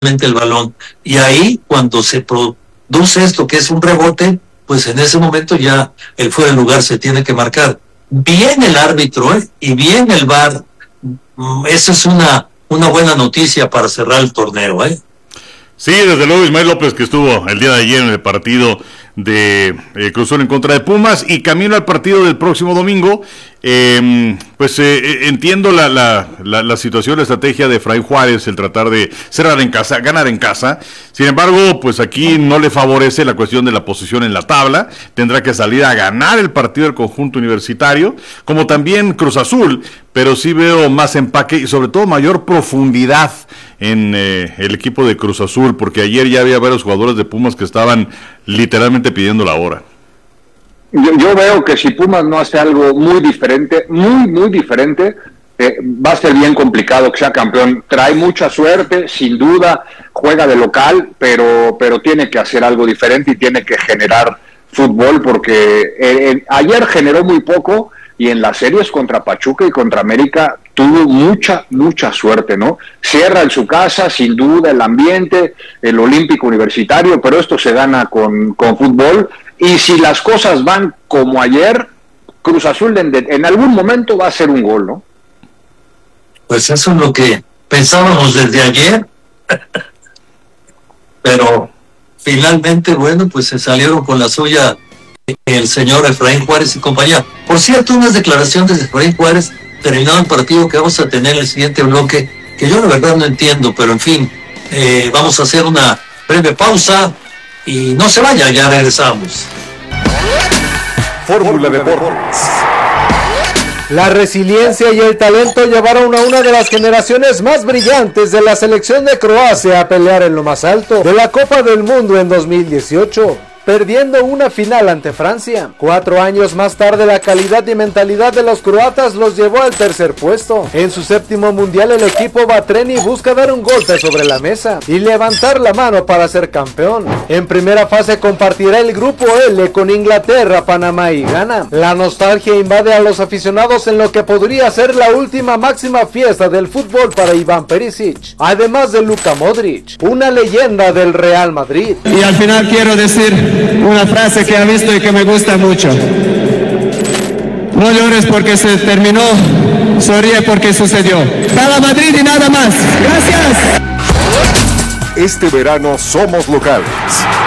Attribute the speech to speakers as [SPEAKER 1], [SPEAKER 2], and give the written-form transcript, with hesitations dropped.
[SPEAKER 1] el balón. Y ahí, cuando se produce esto, que es un rebote, pues en ese momento ya el fuera de lugar se tiene que marcar. Bien el árbitro, y bien el VAR. Esa es una buena noticia para cerrar el torneo,
[SPEAKER 2] Sí, desde luego Ismael López, que estuvo el día de ayer en el partido de Cruz Azul en contra de Pumas, y camino al partido del próximo domingo. Entiendo la situación, la estrategia de Efraín Juárez, el tratar de cerrar en casa, ganar en casa. Sin embargo, pues aquí no le favorece la cuestión de la posición en la tabla. Tendrá que salir a ganar el partido del conjunto universitario, como también Cruz Azul, pero sí veo más empaque y sobre todo mayor profundidad en el equipo de Cruz Azul, porque ayer ya había varios jugadores de Pumas que estaban literalmente pidiendo la hora.
[SPEAKER 3] Yo veo que si Pumas no hace algo muy diferente, muy diferente, va a ser bien complicado que sea campeón. Trae mucha suerte, sin duda, juega de local, pero tiene que hacer algo diferente y tiene que generar fútbol, porque ayer generó muy poco, y en las series contra Pachuca y contra América tuvo mucha suerte, ¿no? Cierra en su casa, sin duda, el ambiente, el Olímpico Universitario, pero esto se gana con fútbol. Y si las cosas van como ayer, Cruz Azul en algún momento va a hacer un gol, ¿no?
[SPEAKER 1] Pues eso es lo que pensábamos desde ayer, pero finalmente, bueno, pues se salieron con la suya el señor Efraín Juárez y compañía. Por cierto, unas declaraciones de Efraín Juárez terminado el partido que vamos a tener en el siguiente bloque, que yo la verdad no entiendo, pero en fin, vamos a hacer una breve pausa y no se vaya, ya regresamos.
[SPEAKER 4] Fórmula Deportes.
[SPEAKER 5] La resiliencia y el talento llevaron a una de las generaciones más brillantes de la selección de Croacia a pelear en lo más alto de la Copa del Mundo en 2018. Perdiendo una final ante Francia. 4 años más tarde, la calidad y mentalidad de los croatas los llevó al tercer puesto. En su 7º mundial, el equipo Batreni busca dar un golpe sobre la mesa y levantar la mano para ser campeón. En primera fase compartirá el grupo L con Inglaterra, Panamá y Ghana. La nostalgia invade a los aficionados en lo que podría ser la última máxima fiesta del fútbol para Iván Perisic, además de Luka Modric, una leyenda del Real Madrid.
[SPEAKER 6] Y al final quiero decir una frase que he visto y que me gusta mucho: no llores porque se terminó, sonríe porque sucedió. Para Madrid y nada más. Gracias.
[SPEAKER 4] Este verano somos locales.